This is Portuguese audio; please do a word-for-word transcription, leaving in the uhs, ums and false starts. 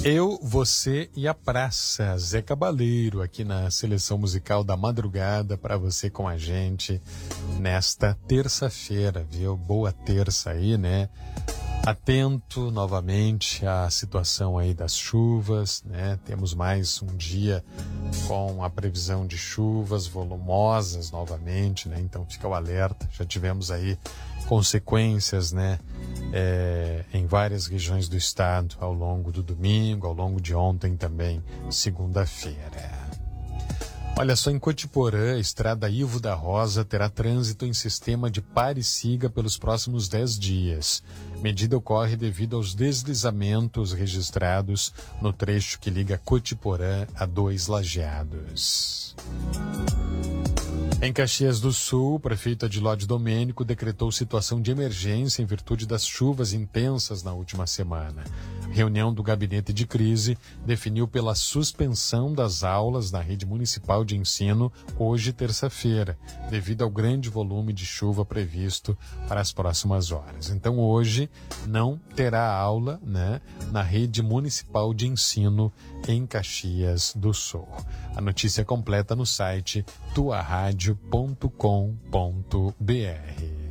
Eu, você e a praça. Zé Cabaleiro aqui na seleção musical da madrugada para você com a gente nesta terça-feira, viu? Boa terça aí, né? Atento novamente à situação aí das chuvas, né? Temos mais um dia com a previsão de chuvas volumosas novamente, né? Então fica o alerta. Já tivemos aí consequências, né? É, em várias regiões do estado ao longo do domingo, ao longo de ontem também, segunda-feira. Olha só, em Cotiporã, a estrada Ivo da Rosa terá trânsito em sistema de pare e siga pelos próximos dez dias. Medida ocorre devido aos deslizamentos registrados no trecho que liga Cotiporã a Dois Lajeados. Em Caxias do Sul, o prefeito Adilóide Domênico decretou situação de emergência em virtude das chuvas intensas na última semana. Reunião do gabinete de crise definiu pela suspensão das aulas na rede municipal de ensino hoje, terça-feira, devido ao grande volume de chuva previsto para as próximas horas. Então, hoje não terá aula, né, na rede municipal de ensino em Caxias do Sul. A notícia completa no site tua rádio ponto com ponto br.